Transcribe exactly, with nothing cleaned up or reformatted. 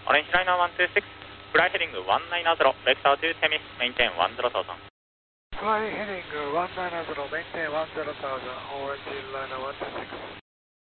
Orange liner one two six, fly heading one nine zero, vector to Temis, maintain one zero thousand. Fly heading one nine zero, maintain one zero thousand, Orange liner one two six.